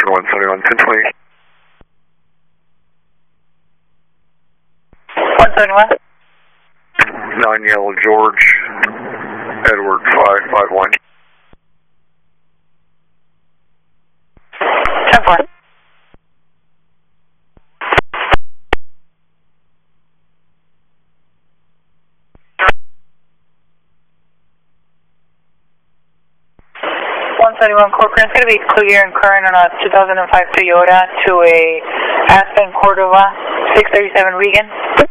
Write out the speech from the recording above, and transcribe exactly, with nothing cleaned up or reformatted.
one seventy-one, ten twenty. one seventy-one. nine Yellow George, Edward five five one. ten four. one seventy-one Corcoran, it's going to be clear and current on a two thousand five Toyota to a Aspen Cordova six thirty-seven Regan.